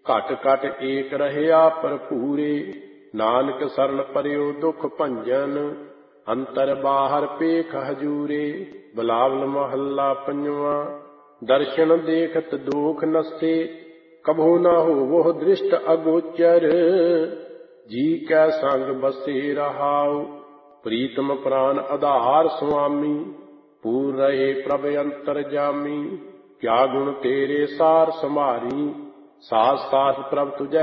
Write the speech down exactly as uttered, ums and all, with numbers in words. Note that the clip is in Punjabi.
ਘਟ ਘਟ ਏਕ ਰਹਿਆ ਭਰਪੂਰੇ। ਨਾਨਕ ਸਰਣ ਪਰਿਓ ਦੁਖ ਭੰਜਨ, ਅੰਤਰ ਬਾਹਰ ਪੇਖ ਹਜੂਰੇ। ਬਿਲਾਵਲ ਮਹੱਲਾ ਪੰਜਵਾਂ। ਦਰਸ਼ਨ ਦੇਖਤ ਦੋਖ ਨਸੇ, ਕਬਹੁ ਨ ਹੋਵਹੁ ਦ੍ਰਿਸ਼ਟ ਅਗੋਚਰ। ਜੀ ਕੈ ਸੰਗ ਬਸੇ ਰਹਾਉ, ਪ੍ਰੀਤਮ ਪ੍ਰਾਨ ਆਧਾਰ ਸੁਆਮੀ। ਪੂਰ ਰਹੇ ਪ੍ਰਭ ਅੰਤਰ ਜਾਮੀ, ਕਿਆ ਗੁਣ ਤੇਰੇ ਸਾਰ ਸੰਭਾਰੀ। ਸਾਸ ਸਾਸ ਪ੍ਰਭ ਤੁਝੈ